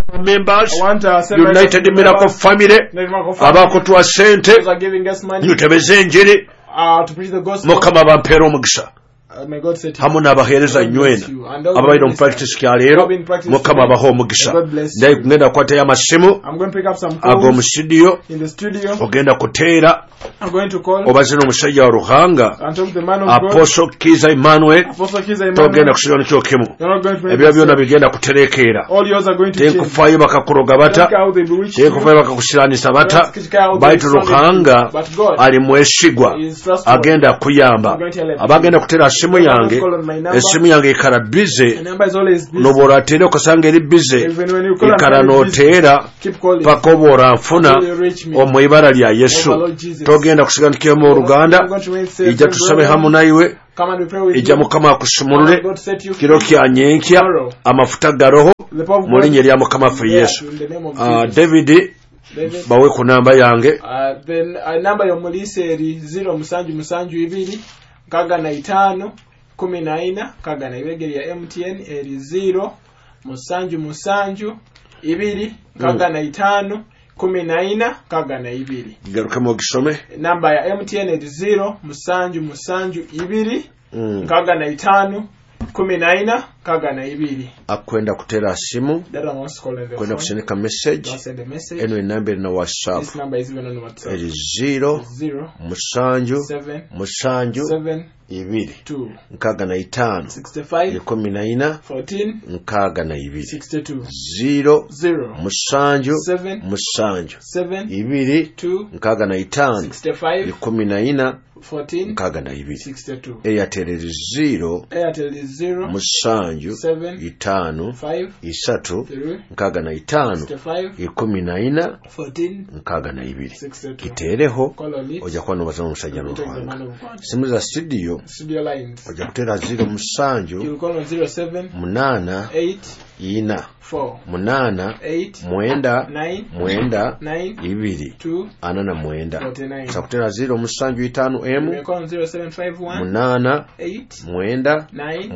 members, United Miracle Family, abakutwa sente, nyutebeze enjiri, Mukama bampeera omugisa. Hamu n'abaheereza nywena ababaire mu practice kya leero Mukama abaha omugisa. Ndaye kugenda kukwata y'amasimu ag'omu studio ogenda kuteera obaze n'omusajja wa Ruhanga Apostle Kiza Emmanuel togenda kusigala kyo kimu ebyo byonna bigenda kuterekeera tekufaayo bakakuroga bata tekufaayo bakakusiraanisa bata baitu Ruhanga ali mwesigwa agenda kuyamba abagenda kuteera esimu yange ikala bize nobola ateera okasanga eri bize ikala noteera paka oboora nfuna omwibala lya Yesu togenda kusiganikira mu Uganda ijja tusabe hamu naiwe ijja Mukama akusumulule kiro kya nyenkya amafuta ga roho mu linnya lya Mukama ffe Yesu. David bawe ku namba yange namba y'omulise eri 0772 5 14 kagana ibegeri ya MTN eri 0 2 kagana 5 14 kagana 2 garuka mu gisome namba ya MTN eri 0 2 kagana 5 14 kagana 2 akwenda kutera simu kwenda kusendeka message eno enamba eri na WhatsApp eri 0 7 2 nkaga na 5 14 nkaga na 2 0 7 nkaga na 5 14 nkaga na 2 Airtel 0 5 nkaga na 5 14 nkaga na 2 kitereho oja kwa nobaza omusajja n'Ruhanga simu za studio lines oja kutera 0 7 8 ina 8 mwenda 2 anana mwenda sakutera 0 musanju 5 m 8 mwenda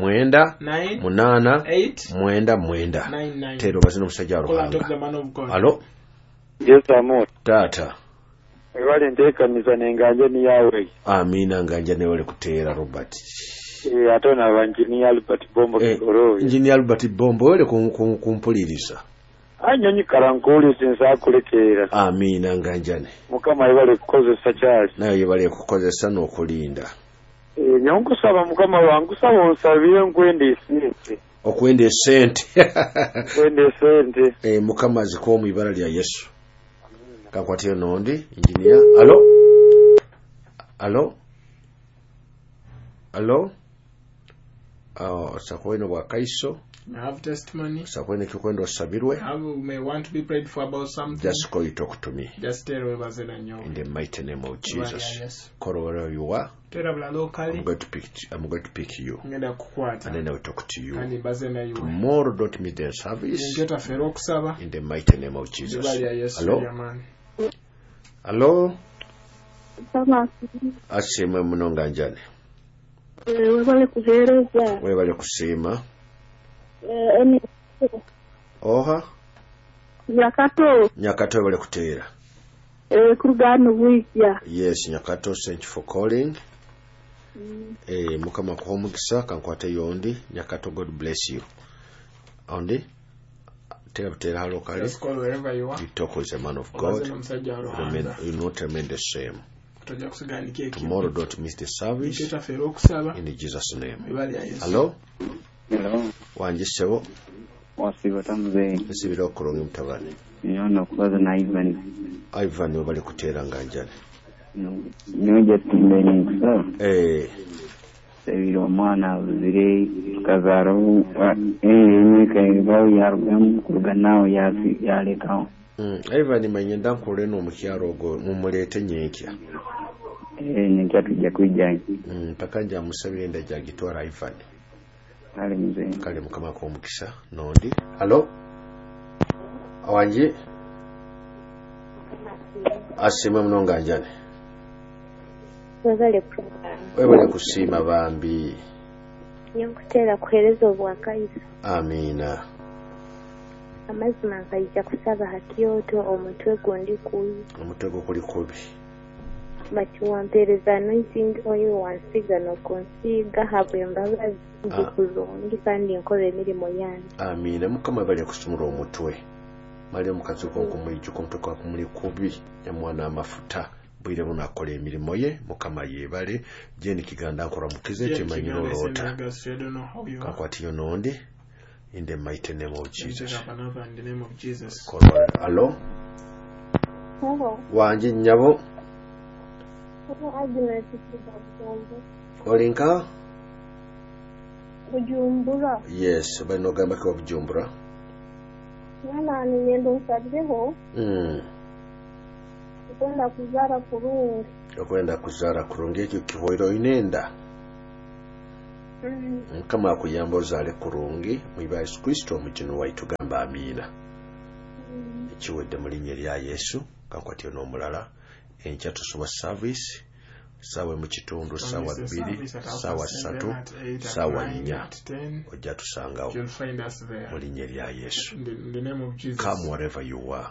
8 mwenda tero bazino musajja Ruhanga. Alo Yes amot tata wale ntekaniza nenganje ni yawe amina nganja ne wale kutera Robert atona abanjini Albert Bombo Kigorowe Engineer Albert Bombo wale kumpuliriza anyonyi karankuli sinsa kulekera amina nganjane Mukama yebale kukozesa cyali nayo yebale kukozesa n'okulinda nyongo saba Mukama wangu saba onsabire nkwende sente okwende sente kwende sente Mukama ziko mu ibara lya Yesu kakwatira nondi engineer. Alo sakweno bwa kaiso I have testimony. Sakweno kikwendo sabirwe. May want to be prayed for about something. Just call you talk to me. Just tell me what's in your. In the mighty name of Jesus. Yes. Call wherever you are. I'm going to pick you. And then I will talk to you. Tomorrow don't miss the service. In the mighty name of Jesus. Hello. Asema mnonga njane. Webale kusema. Oha. Nyakato webale kutera. Kurugano wikya. Yes, Nyakato, thank you for calling. Mukama kuhomugisa kankwata yondi. Nyakato, God bless you. Ondi tera hello kali. Just call wherever you are. You talk with a man of God. You not remain the same. Tomorrow don't miss the service. In Jesus' name. Hello? Hello. Wanjisebo. Wasiba tamze. Sibira okuronga mutabani. Nyono kubaza na Ivan. Ivan obali kutera nganjani. Nyoje timbeni kusa. Seviro mwana uzire kazaro kaibawo yarugam kuruganawo yalekawo Ivan manyenda nkole no mukyaro go mumulete nyenkya nyenkya tujja kwijja pakanja musabire ndaja gitwara Ivan ali mzee kale mukama ko mukisa nondi. Hello awanji asima mnonga njane webale kusima bambi nyakutera kuhereza obwakaiza amina amazima nkayija kusaba hakyoto omutwe gundi kuyi. Omutwe gukuli kubi. Bakiwampereza anointing oil wansiga nokunsiiga habwe embabazi zikulungi kandi nkola emirimu yange. Amina. Mukama bali kusumula omutwe. Mali omukazi gw'okumuliju ku mutwe kumuli kubi yamwana amafuta. Bwire bunakola emirimu ye Mukama yeebale. Jeni Kiganda nkola mukize kyemanyiro olota. Kakwati yonondi. In the mighty name of Jesus. Hello? Hello. Wanji nyabo. Agnes Olinka? Bujumbura. Yes, bano gamba kwa Bujumbura. Nana ninyendo nsabireho. Kwenda kuzara kurungi. Kwenda kuzara kurungi ekyo kihoiro inenda. Kama akuyamba ozale kurungi mwiba Yesu Kristo mukino waitu gamba amina. Ekiwedde mu linnya lya Yesu kakwatyo n'omulala. Enkya tusuba service sawa mu kitundu sawa 2 sawa 3 sawa 4 ojja tusangawo mu linnya lya Yesu. Come wherever you are.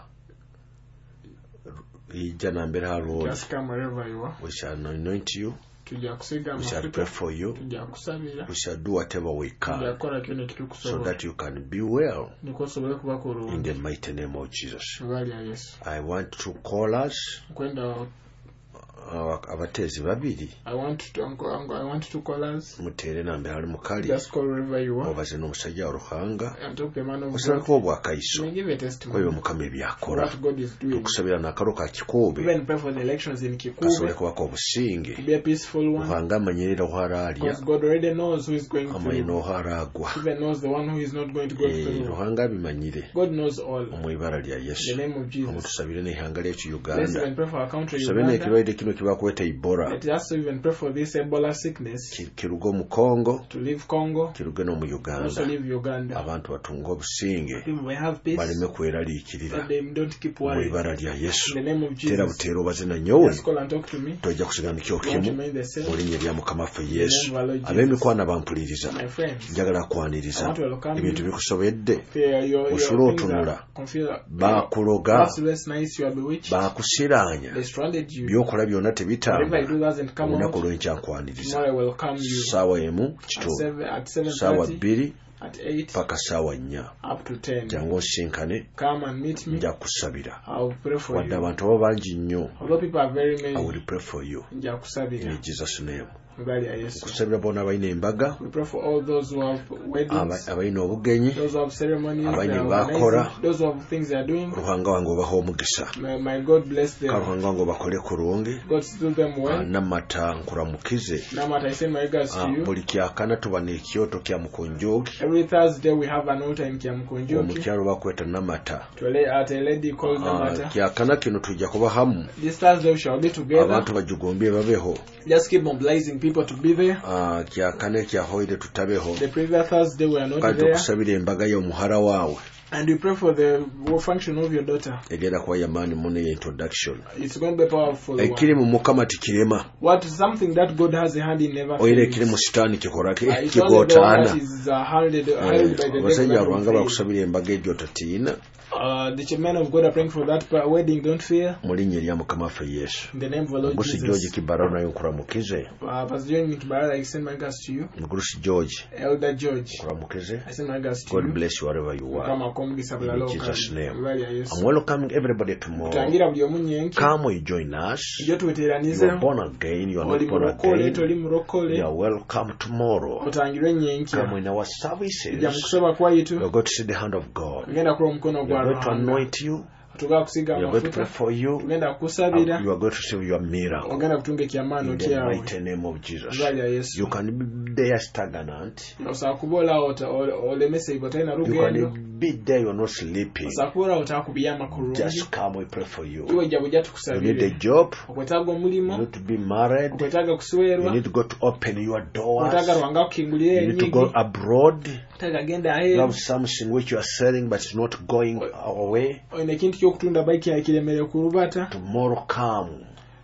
Ija nambera Lord. Just come wherever you are. We shall anoint you. We shall pray for you. We shall do whatever we can so that you can be well in the mighty name of Jesus. I want to call us abatezi babiri. I want to call us. Mutere nambe ali mukali. Just call wherever you are. Obaze n'omusajja Ruhanga. And talk to a man of God. Osako obwakaiso. Give a testimony. Koyo Mukama ebyakola. What God is doing. Okusabira n'akalo ka Kikuube. Even pray for the elections in Kikuube. Kasole kwako obusinge. To be a peaceful one. Ruhanga amanyirira wharaalya. Because God already knows who is going Amanyi through. n'oharaagwa. Even knows the one who is not going to go through. Ruhanga abimanyire. God knows all. Mu ibara lya Yesu. In the name of Jesus. Omutusabire n'ihanga ly'ekyo Let's Uganda. even pray for our country Tusabe Uganda. n'ekirwadde kino kibakweta Ebola. Let us even pray for this Ebola sickness. Kiruge mu Congo. To leave Congo. Kiruge n'omu Also Uganda. leave Uganda. Abantu batunga obusinge. People may have peace. Baleme kweraliikirira. But they don't keep Mu worrying. ibara lya Yesu. In the name of Tera Jesus. buteera obaze na nyowe. Just call and talk to me. Tojja kusigana kyo Want to kimu. remain the same. Mu linnya lya Mukama waffe Yesu. In the name of our Lord Jesus. Ab'emikwano bampuliriza. My friends. Njagala I kwaniriza. want to welcome Ebintu you. bikusobedde. Your Osula things otunula. are confused. Baakuloga. That's less nice. You are bewitched. Baakusiraanya. They stranded you. By'okola byonna Whatever tebitamba. I do doesn't come Olunaku out. lw'enkya nkwaniriza. Tomorrow I will come you. Ssaawa emu At kitundu. at Ssaawa 7:30. 2 At 8. paka ssaawa 4. Up to 10. Jangu osinkane. Come and meet me. Nja kusabira. I will pray for Wadde you. abantu baba bangi nnyo. Although people are very I many. will pray for you. Nja kusabira. In Jesus' name. Mbali ya Yesu. Kusabira bona abalina embaga. We pray for all those who have weddings. Abalina obugenyi. Those who have ceremonies. Abanye they are bakora. organizing, those who have things they are doing. Ruhanga wange obaha omugisa. My God bless them. Ruhanga wange obakole kurungi. God do them well. Namata nkuramukize. Namata, I send my regards to you. Buli kyakana tuba n'ekyoto kya Mukonjoki. Every Thursday we have an altar in Kiamukonjoki. Omukyalo bakweta Namata. At a lady called Namata. Kyakana kino tujja kuba hamu. This Thursday we shall be together. Abantu bajugombye babeho. Just keep mobilizing people to be there. Kyakana ekyahoire tutabeho. The previous Thursday we are not Kati there. tukusabira embaga y'omuhara waawe. And we pray for the function of your daughter. Egenda kuba yamaani muno introduction. It's going to be a powerful Ekiri one. mu Mukama tikirema. What is something that God has a hand in never Oire fails. ekiri mu sitaani kikolake It's only the one that kigotaana. is held by the Abasajja devil. Ruhanga bakusabira embaga egyo totiina. The men of God are praying for that wedding. Don't fear. Mu linnya lya Mukama waffe Yesu. In the name of the Lord Mugusi George Jesus. Kibarao nayo nkuramukize. Pastor John Nikibarara, I send my regards to you. Mugusi George Elder George, nkuramukize. I send my regards to God you. bless you wherever you are. Kama komugisa bula In loka. Jesus' name. Mbali ya Yesu. I'm welcoming everybody tomorrow. Tangira buli omu nyenki. Come you join us. Iyo You tuweteranize. are born again. You are Oli not born murokole, again. toli murokole. You are welcome tomorrow. Otangirwe nyenki. Come in our Ija services. mukusaba kwa You yitu. are going to see the hand of God. Tugenda kuwa omukono We gwa are going to Ruhanga. anoint you. Tuga kusiga We are going to pray amafuta. for you. Tugenda kusabira. You are going to see your miracle. Ogenda kutunga ekyamaano In the kyawe. mighty name of Jesus. Mbali ya Yesu. You can be there stagnant. Osobola kubola olemesebwa talina You lugendo. can be there, you are not sleeping. Osobola kubola otakubiyama kurungi. Just come, we pray for you. Iwe jja bujja You need a tukusabire. job. Okwetaaga You omulimo. need to be married. Okwetaaga You kuswerwa. need to go to open your doors. Okwetaaga Ruhanga kukingulira You need to enyigi. go abroad. Okwetaaga genda You aheru. have something which you are selling but it's not going away. Olina ekintu ky'okutunda bayiki yakiremerera ku lubata. Tomorrow come.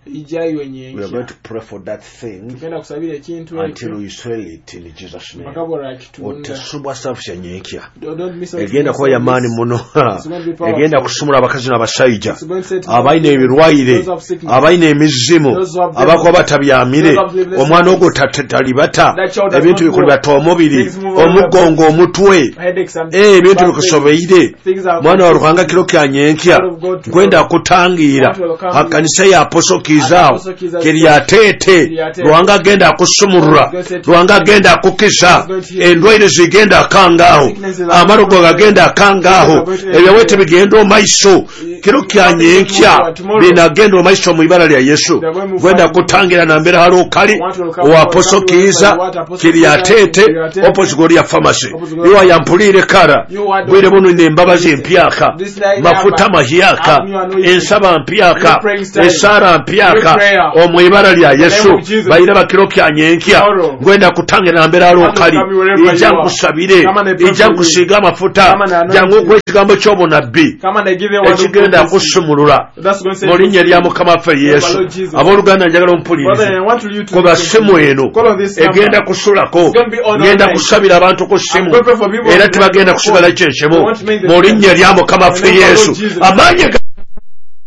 We are going to pray for that thing until we sell it in Jesus' name. Otesubwa safisha nyenkya. Egenda kuba yamaani muno. Egenda kusumula abakazi n'abasajja. Abalina ebirwaire, abalina emizimu, abakuba batabyamire, omwana ogwo talibata, ebintu bikolebwa omubiri, omugongo, omutwe, ebintu bikusobeire. Mwana wa Ruhanga kiro kya nyenkya, gwenda kutangira. Akanisa ya aposokizaawo, kiryatete, Ruhanga agenda akusumulula, Ruhanga agenda akukisa, endwaire zigenda akangaaho, amarogo gagenda akangaaho, ebyawete bigenda omaiso, kiro kya nyenkya binagenda omaiso mu ibala lya Yesu. Gwenda kutangira na mbere hali okali wa aposokiza kiryatete opposite ya pharmacy. Iwa yampulire kara bwire bunu nembabazi empyaka, mafuta mahiyaka, ensaba mpyaka, esara mpyaka, omwibara lya Yesu bayira bakiro kya nyenkya. Gwenda kutangira na mbere hali okali ija kusabire, ija kusiga mafuta, jangu kwe kigambo ky'obunabbi ekigenda kusumulula mu linnya lya Mukama ffe Yesu. Abooluganda njagala ompulirize kuba simu eno egenda kusulako, ngenda kusabira abantu ku simu era tebagenda kusigala kyenshemo mu linnya lya Mukama ffe Yesu. Amaanyi